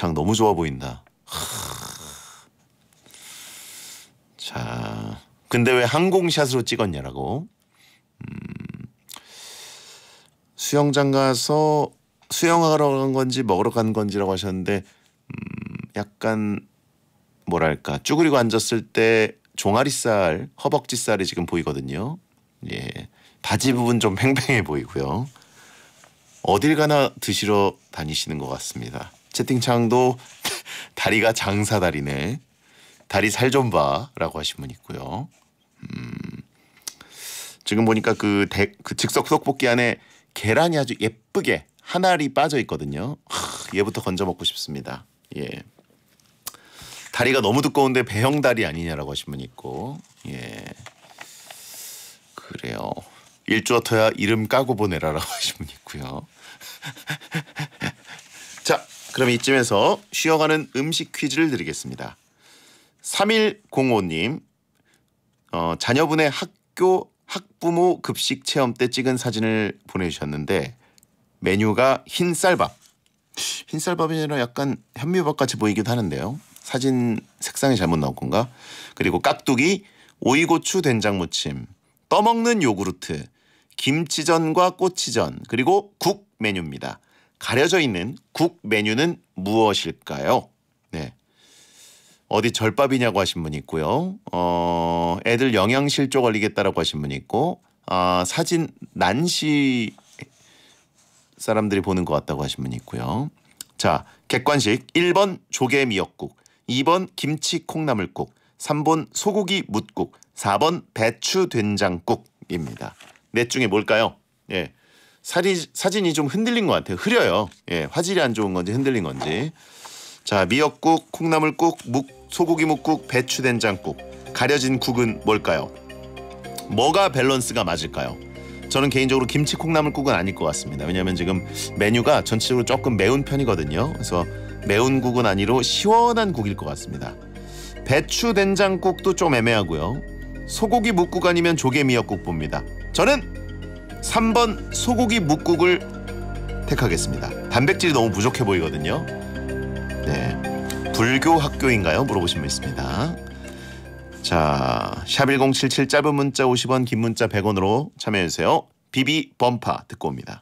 채팅창 너무 좋아 보인다. 자, 근데 왜 항공샷으로 찍었냐라고. 수영장 가서 수영하러 간 건지 먹으러 간 건지라고 하셨는데 약간 뭐랄까 쭈그리고 앉았을 때 종아리살, 허벅지살이 지금 보이거든요. 예, 바지 부분 좀 팽팽해 보이고요. 어딜 가나 드시러 다니시는 것 같습니다. 채팅창도 다리가 장사다리네. 다리 살 좀 봐라고 하신 분 있고요. 지금 보니까 그 즉석 떡볶이 안에 계란이 아주 예쁘게 한 알이 빠져 있거든요. 얘부터 건져 먹고 싶습니다. 예. 다리가 너무 두꺼운데 배형 다리 아니냐라고 하신 분 있고. 예. 그래요. 일주어터야 이름 까고 보내라라고 하신 분 있고요. 자, 그럼 이쯤에서 쉬어가는 음식 퀴즈를 드리겠습니다. 3105님 자녀분의 학부모 급식 체험 때 찍은 사진을 보내주셨는데 메뉴가 흰쌀밥. 흰쌀밥이 아니라 약간 현미밥 같이 보이기도 하는데요. 사진 색상이 잘못 나온 건가? 그리고 깍두기, 오이고추 된장무침, 떠먹는 요구르트, 김치전과 꼬치전, 그리고 국 메뉴입니다. 가려져 있는 국 메뉴는 무엇일까요? 네. 어디 절밥이냐고 하신 분이 있고요. 애들 영양실조 걸리겠다라고 하신 분이 있고 사진 난시 사람들이 보는 것 같다고 하신 분이 있고요. 자, 객관식 1번 조개 미역국, 2번 김치 콩나물국, 3번 소고기 뭇국, 4번 배추 된장국입니다. 넷 중에 뭘까요? 예, 사진이 좀 흔들린 것 같아요. 흐려요. 예, 화질이 안 좋은 건지 흔들린 건지. 자, 미역국, 콩나물국, 소고기 묵국, 배추 된장국. 가려진 국은 뭘까요? 뭐가 밸런스가 맞을까요? 저는 개인적으로 김치 콩나물국은 아닐 것 같습니다. 왜냐하면 지금 메뉴가 전체적으로 조금 매운 편이거든요. 그래서 매운 국은 아니로 시원한 국일 것 같습니다. 배추 된장국도 좀 애매하고요. 소고기 묵국 아니면 조개 미역국 봅니다. 저는 3번 소고기 묵국을 택하겠습니다. 단백질이 너무 부족해 보이거든요. 네, 불교 학교인가요? 물어보신 분 있습니다. 자, 샵1077 짧은 문자 50원, 긴 문자 100원으로 참여해주세요. 비비 범파 듣고 옵니다.